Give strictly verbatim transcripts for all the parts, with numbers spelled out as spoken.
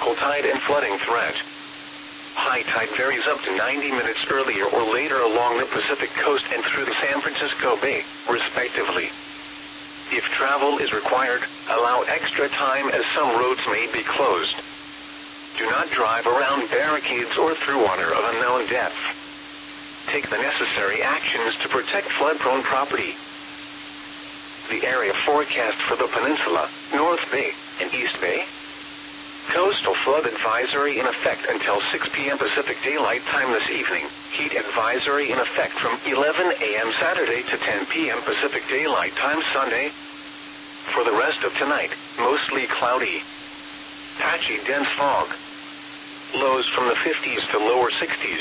local tide and flooding threat. High tide varies up to ninety minutes earlier or later along the Pacific coast and through the San Francisco Bay, respectively. If travel is required, allow extra time as some roads may be closed. Do not drive around barricades or through water of unknown depth. Take the necessary actions to protect flood-prone property. The area forecast for the peninsula, North Bay, and East Bay. Coastal flood advisory in effect until six p m Pacific Daylight Time this evening. Heat advisory in effect from eleven a m Saturday to ten p m Pacific Daylight Time Sunday. For the rest of tonight, mostly cloudy. Patchy dense fog. Lows from the fifties to lower sixties.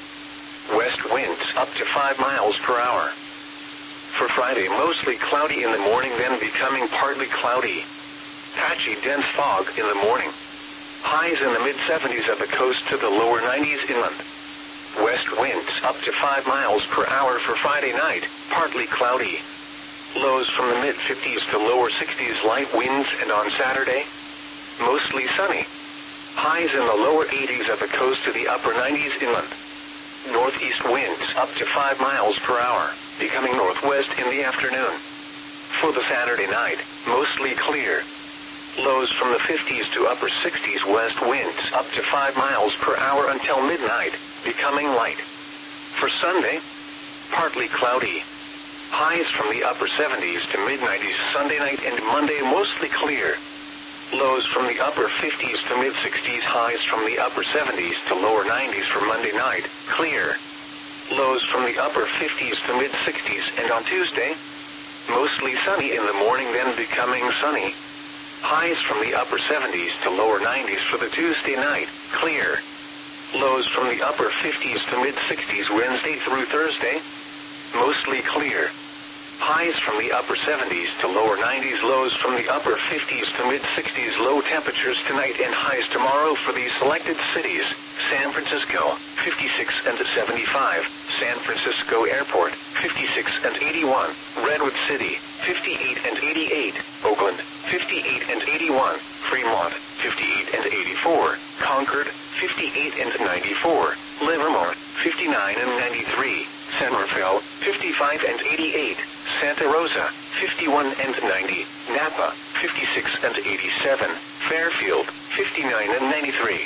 West winds up to five miles per hour. For Friday, mostly cloudy in the morning, then becoming partly cloudy. Patchy dense fog in the morning. Highs in the mid seventies at the coast to the lower nineties inland. West winds up to five miles per hour for Friday night, partly cloudy. Lows from the mid fifties to lower sixties, light winds, and on Saturday, mostly sunny. Highs in the lower eighties at the coast to the upper nineties inland. Northeast winds up to five miles per hour, becoming northwest in the afternoon. For the Saturday night, mostly clear. Lows from the fifties to upper sixties, west winds up to five miles per hour until midnight, becoming light. For Sunday, partly cloudy. Highs from the upper seventies to mid-nineties Sunday night and Monday, mostly clear. Lows from the upper fifties to mid-sixties, highs from the upper seventies to lower nineties for Monday night, clear. Lows from the upper fifties to mid-sixties, and on Tuesday, mostly sunny in the morning, then becoming sunny. Highs from the upper seventies to lower nineties for the Tuesday night, clear. Lows from the upper fifties to mid-sixties Wednesday through Thursday, mostly clear. Highs from the upper seventies to lower nineties, lows from the upper fifties to mid-sixties, low temperatures tonight and highs tomorrow for these selected cities: San Francisco, fifty-six and seventy-five, San Francisco Airport, fifty-six and eighty-one, Redwood City, fifty-eight and eighty-eight, Oakland, fifty-eight and eighty-one, Fremont, fifty-eight and eighty-four, Concord, fifty-eight and ninety-four, Livermore, fifty-nine and ninety-three, Somerville, fifty-five and eighty-eight, Santa Rosa, fifty-one and ninety, Napa, fifty-six and eighty-seven, Fairfield, fifty-nine and ninety-three.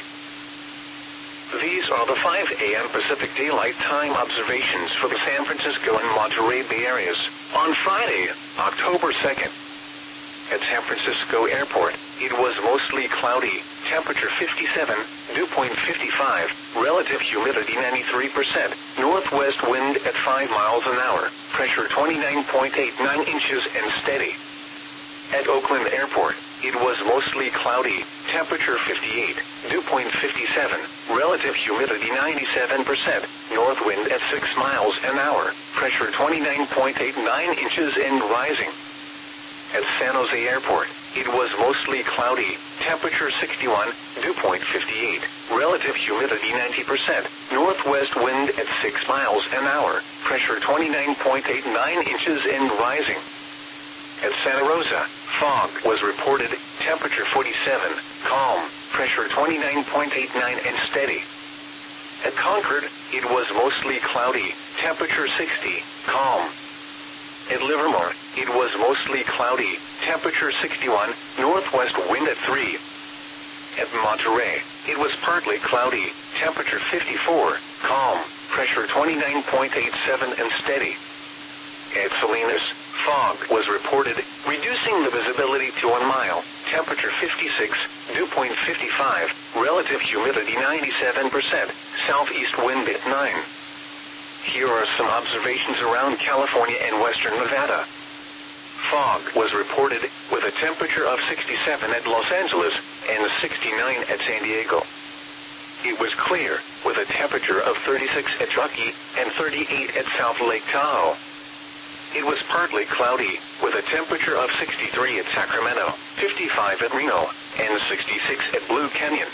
These are the five a m Pacific Daylight Time observations for the San Francisco and Monterey Bay areas on Friday, October second. At San Francisco Airport, it was mostly cloudy, temperature fifty-seven, dew point fifty-five, relative humidity ninety-three percent, northwest wind at five miles an hour, pressure twenty-nine point eight nine inches and steady. At Oakland Airport, it was mostly cloudy, temperature fifty-eight, dew point fifty-seven, relative humidity ninety-seven percent, north wind at six miles an hour, pressure twenty-nine point eight nine inches and rising. At San Jose Airport, it was mostly cloudy, temperature sixty-one, dew point fifty-eight, relative humidity ninety percent, northwest wind at six miles an hour, pressure twenty-nine point eight nine inches and rising. At Santa Rosa, fog was reported, temperature forty-seven, calm, pressure twenty-nine point eight nine and steady. At Concord, it was mostly cloudy, temperature sixty, calm. At Livermore, it was mostly cloudy, temperature sixty-one, northwest wind at three. At Monterey, it was partly cloudy, temperature fifty-four, calm, pressure twenty-nine point eight seven and steady. At Salinas, fog was reported, reducing the visibility to one mile, temperature fifty-six, dew point fifty-five, relative humidity ninety-seven percent, southeast wind at nine. Here are some observations around California and western Nevada. Fog was reported, with a temperature of sixty-seven at Los Angeles and sixty-nine at San Diego. It was clear, with a temperature of thirty-six at Truckee and thirty-eight at South Lake Tahoe. It was partly cloudy, with a temperature of sixty-three at Sacramento, fifty-five at Reno, and sixty-six at Blue Canyon.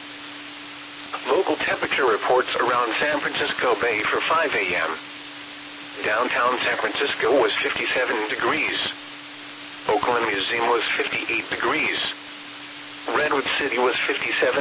Local temperature reports around San Francisco Bay for five a m Downtown San Francisco was fifty-seven degrees. Oakland Museum was fifty-eight degrees. Redwood City was fifty-seven